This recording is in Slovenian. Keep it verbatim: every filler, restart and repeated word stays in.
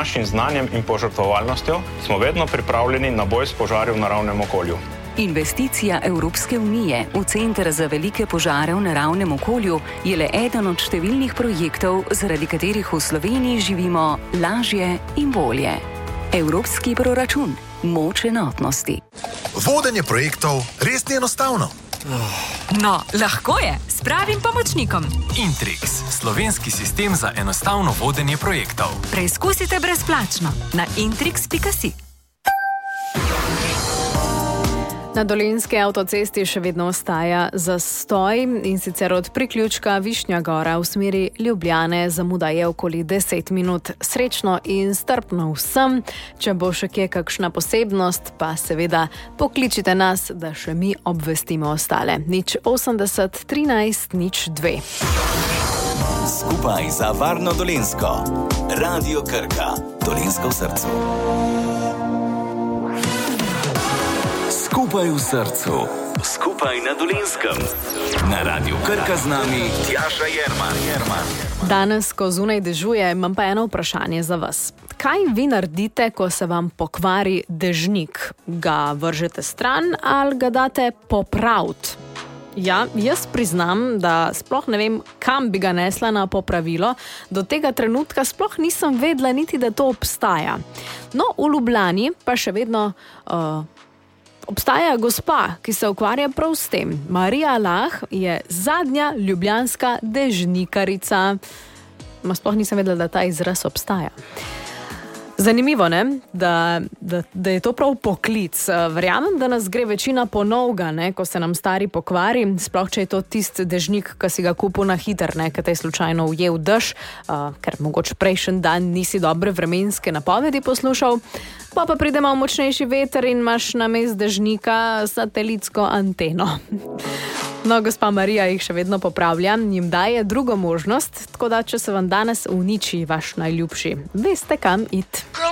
našim znanjem in požrtvovalnostjo smo vedno pripravljeni na boj s požari v naravnem okolju. Investicija Evropske unije v Center za velike požare v naravnem okolju je le eden od številnih projektov, zaradi katerih v Sloveniji živimo lažje in bolje. Evropski proračun. Moč enotnosti. Vodenje projektov res ni enostavno. No, lahko je, s pravim pomočnikom. Intrix, slovenski sistem za enostavno vodenje projektov. Preizkusite brezplačno na intrix pika si. Na Dolenjski avtocesti še vedno ostaja zastoj in sicer od priključka Višnja Gora v smeri Ljubljane zamuda je okoli deset minut. Srečno in strpno vsem, če bo še kje kakšna posebnost, pa seveda pokličite nas, da še mi obvestimo ostale. Nič osemdeset trinajst nič dve. Skupaj za varno Dolenjsko. Radio Krka. Dolenjsko v srcu. Skupaj v srcu, skupaj na Dolenjskem. Na Radiu Krka z nami Tjaša Jerman. Danes, ko zunaj dežuje, imam pa eno vprašanje za vas. Kaj vi naredite, ko se vam pokvari dežnik? Ga vržete stran ali ga date popraviti? Ja, jaz priznam, da sploh ne vem, kam bi ga nesla na popravilo. Do tega trenutka sploh nisem vedela niti, da to obstaja. No, v Ljubljani pa še vedno... Uh, Obstaja gospa, ki se ukvarja prav s tem. Marija Lah je zadnja ljubljanska dežnikarica. Ma sploh nisem vedela, da ta izraz obstaja. Zanimivo, ne? Da, da, da je to prav poklic. Verjamem, da nas gre večina po novga, ne? Ko se nam stari pokvari, sploh če je to tist dežnik, ki si ga kupil na hiter, ne? Ker te je slučajno ujel dež, uh, ker mogoče prejšen dan nisi dobre vremenske napovedi poslušal, pa pa pride malo močnejši veter in imaš namesto dežnika satelitsko anteno. No, gospa Marija jih še vedno popravlja, jim daje drugo možnost, tako da, če se vam danes uniči vaš najljubši, veste kam iti.